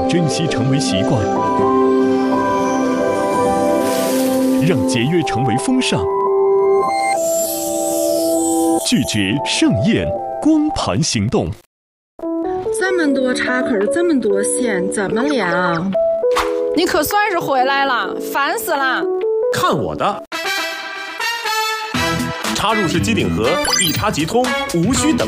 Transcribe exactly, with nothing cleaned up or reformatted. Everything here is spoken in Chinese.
珍惜成为习惯，让节约成为风尚，拒绝盛宴光盘行动。 这么多插口，这么多线，怎么量？ 你可算是回来了，烦死了！ 看我的！插入式机顶盒，一插即通，无需等。